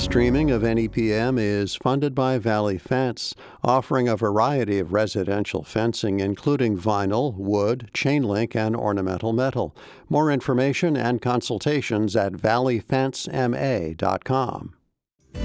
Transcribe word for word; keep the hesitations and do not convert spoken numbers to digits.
streaming of N E P M is funded by Valley Fence, offering a variety of residential fencing, including vinyl, wood, chain link, and ornamental metal. More information and consultations at valley fence m a dot com.